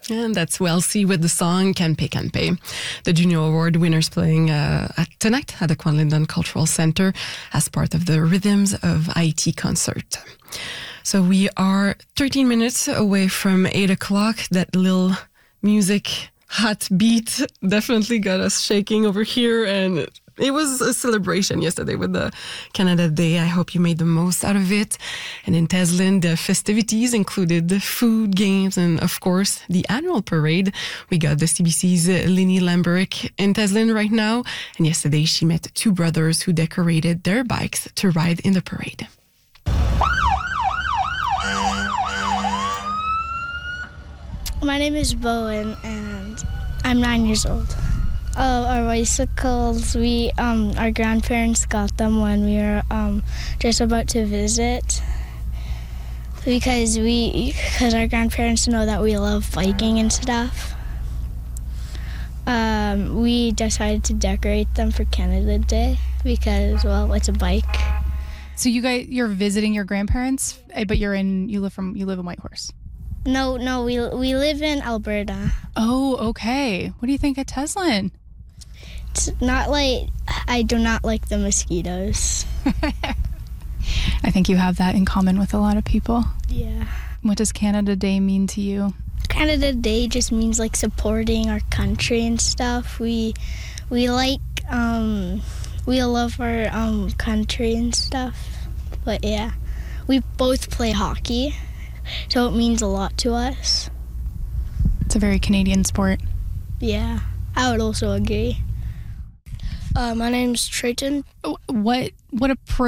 And that's Wellesley with the song Canpe Canpe. The Junior Award winners playing tonight at the Kwan-Lindon Cultural Centre as part of the Rhythms of Haiti concert. So we are 13 minutes away from 8 o'clock. That little music hot beat definitely got us shaking over here, and it was a celebration yesterday with the Canada Day. I hope you made the most out of it. And in Teslin, the festivities included the food, games, and of course, the annual parade. We got the CBC's Linny Lamberick in Teslin right now. And yesterday, she met two brothers who decorated their bikes to ride in the parade. My name is Bowen, and I'm 9 years old. Our bicycles, our grandparents got them when we were just about to visit, because our grandparents know that we love biking and stuff. We decided to decorate them for Canada Day because, well, it's a bike. So you're visiting your grandparents, but you live in Whitehorse. No, we live in Alberta. Oh, okay. What do you think of Teslin? It's not like, I do not like the mosquitoes. I think you have that in common with a lot of people. Yeah. What does Canada Day mean to you? Canada Day just means like supporting our country and stuff. We love our country and stuff. But yeah, we both play hockey, so it means a lot to us. It's a very Canadian sport. Yeah, I would also agree. My name's Trayton. What approach